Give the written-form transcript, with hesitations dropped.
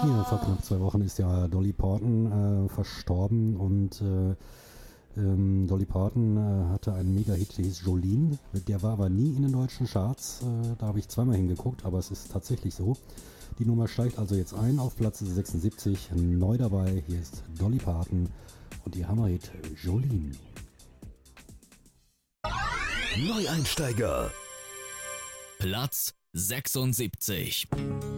Ja, vor knapp 2 Wochen ist ja Dolly Parton verstorben und Dolly Parton hatte einen Mega-Hit, der hieß Jolene. Der war aber nie in den deutschen Charts. Da habe ich zweimal hingeguckt, aber es ist tatsächlich so. Die Nummer steigt also jetzt ein auf Platz 76. Neu dabei, hier ist Dolly Parton und ihr Hammerhit Jolene. Neueinsteiger. Platz 76.